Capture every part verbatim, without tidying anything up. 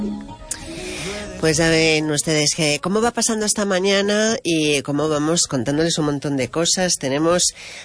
Pues ya ven ustedes que cómo va pasando esta mañana y cómo vamos contándoles un montón de cosas. Tenemos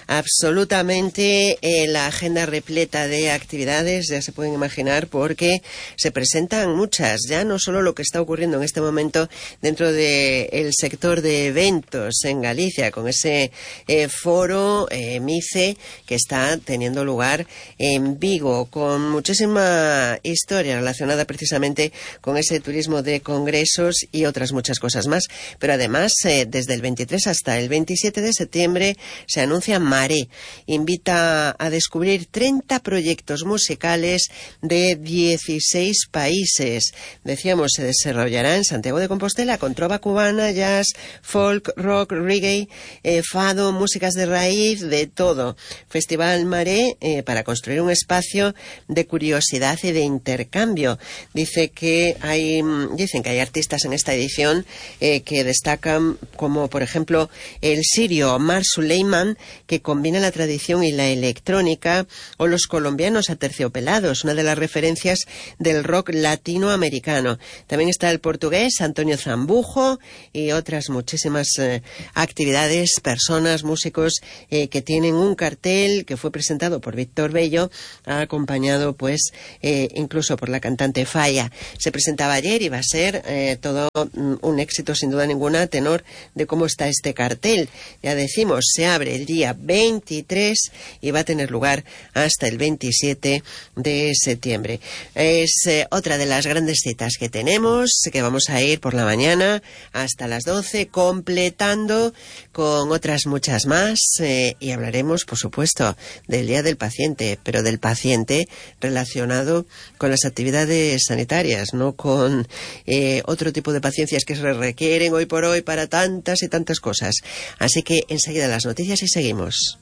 absolutamente eh, la agenda repleta de actividades, ya se pueden imaginar, porque se presentan muchas, ya no solo lo que está ocurriendo en este momento dentro del sector de eventos en Galicia, con ese eh, foro eh, MICE que está teniendo lugar en Vigo, con muchísima historia relacionada precisamente con ese turismo de congresos y otras muchas cosas más. Pero además, eh, desde el veintitrés hasta el veintisiete de septiembre se anuncia Maré. Invita a descubrir treinta proyectos musicales de dieciséis países. Decíamos, se desarrollará en Santiago de Compostela con trova cubana, jazz, folk, rock, reggae, eh, fado, músicas de raíz, de todo. Festival Maré eh, para construir un espacio de curiosidad y de intercambio. Dice que hay, dicen que hay artistas en esta edición eh, que destacan, como por ejemplo el sirio Omar Suleiman, que combina la tradición y la electrónica, o los colombianos Aterciopelados, una de las referencias del rock latinoamericano. También está el portugués Antonio Zambujo y otras muchísimas eh, actividades, personas, músicos eh, que tienen un cartel que fue presentado por Víctor Bello, acompañado pues eh, incluso por la cantante Falla. Se presentaba ayer y va a ser Eh, todo mm, un éxito sin duda ninguna, a tenor de cómo está este cartel. Ya decimos, se abre el día veintitrés y va a tener lugar hasta el veintisiete de septiembre. Es eh, otra de las grandes citas que tenemos, que vamos a ir por la mañana hasta las doce, completando con otras muchas más, eh, y hablaremos, por supuesto, del Día del Paciente, pero del paciente relacionado con las actividades sanitarias, no con eh, otro tipo de paciencias que se requieren hoy por hoy para tantas y tantas cosas. Así que enseguida las noticias y seguimos.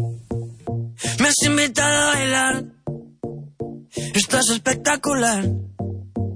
Me has invitado a bailar, estás espectacular.